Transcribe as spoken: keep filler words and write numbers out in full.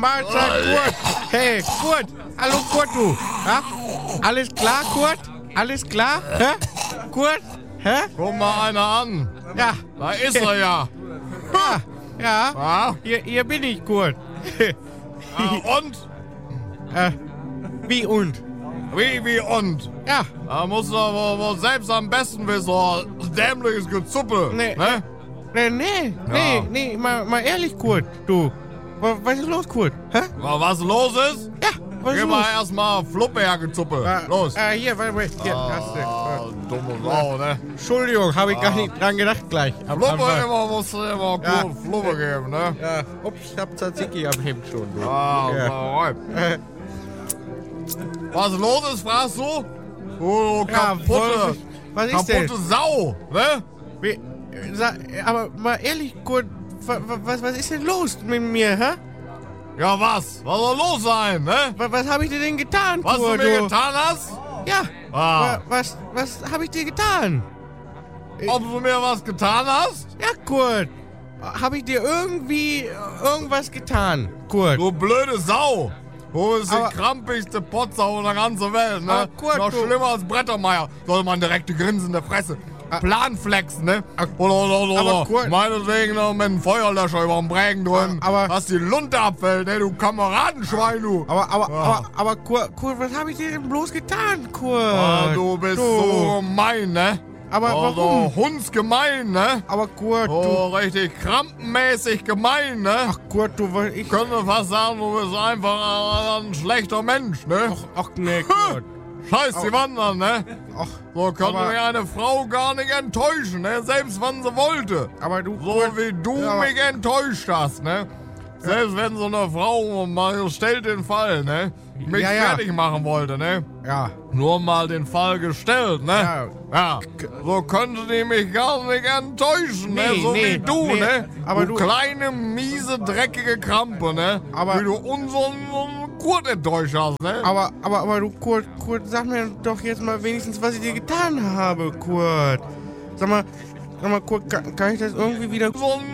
Mahlzeit, Kurt. Hey, Kurt. Hallo, Kurt, du. Ja? Alles klar, Kurt? Alles klar? Hä? Kurt? Hä? Guck mal einer an. Ja. Da ist er ja. Ja. Ja. Ja? Hier, hier bin ich, Kurt. Ah, und? äh, wie und? Wie, wie und? Ja. Da musst du wohl, wohl selbst am besten wissen, so dämliches Gezuppe. Nee. Ne? Nee, nee, nee, Ja. nee, mal, mal ehrlich, Kurt, du. Was, was ist los, Kurt? Hä? Na, was los ist? Ja, was ist Gib los? mal erstmal Fluppe, Herr Gezuppe. Ah, Los. Ah, hier, warte, warte, hier, hast du. Ah, dumme Sau, ne? Entschuldigung, habe ich gar nicht dran gedacht gleich. Am Fluppe Anfang. immer, musst du immer Ja. gut Fluppe geben, ne? Ja, ups, ich hab Tzatziki am Hemd schon. Du. Ah, Ja. ja. Äh, Was los ist, fragst du? Du Ja, kaputte, voll- was ist denn? kaputte Sau, ne? wie, sa, aber mal ehrlich, Kurt, wa, wa, was, was ist denn los mit mir, hä? Ja, was? Was soll los sein, ne? Was, was habe ich dir denn getan, Was Kurt? du mir du? getan hast? Ja, Ah. wa, was, was habe ich dir getan? Ob du mir was getan hast? Ja, Kurt, habe ich dir irgendwie irgendwas getan, Kurt? Du blöde Sau! Du bist Aber- die krampigste Potsau in der ganzen Welt, ne? Aber Kurt, Noch du- schlimmer als Brettermeier. Soll man direkt die grinsende Fresse. Ah. Planflex, ne? Oder, oder, oder, Aber oder. Kurt- Meinetwegen noch mit einem Feuerlöscher über dem Brägen drin. Aber- dass die Lunte abfällt, ne? Du Kameradenschwein, du. Aber, aber, Ja. aber, aber, Kurt, Kurt, was habe ich dir denn bloß getan, Kurt? Ah, du bist so gemein, ne? Aber also, warum? hundsgemein, ne? Aber Kurt, du... Oh, richtig krampenmäßig gemein, ne? Ach, Kurt, du, weil ich... Ich könnte fast sagen, du bist einfach ein schlechter Mensch, ne? Ach, ach nee, Kurt. Scheiß die Wandern, ne? Ach, So könnte aber- mich eine Frau gar nicht enttäuschen, ne? Selbst wenn sie wollte. aber du... So Kurt, wie du ja, aber- mich enttäuscht hast, ne? Selbst wenn so eine Frau mal stellt den Fall, ne? Mich Ja, ja. fertig machen wollte, ne? Ja, Nur mal den Fall gestellt, ne? Ja. Ja. So könnte die mich gar nicht enttäuschen, ne? Nee, So nee, wie du, nee. ne? Aber du du- kleine, miese, dreckige Krampe, ne? Aber- Wie du unseren unseren Kurt enttäuscht hast, ne? aber, aber, aber du, Kurt, Kurt, sag mir doch jetzt mal wenigstens, was ich dir getan habe, Kurt. Sag mal, sag mal, Kurt, kann, kann ich das irgendwie wieder... So ein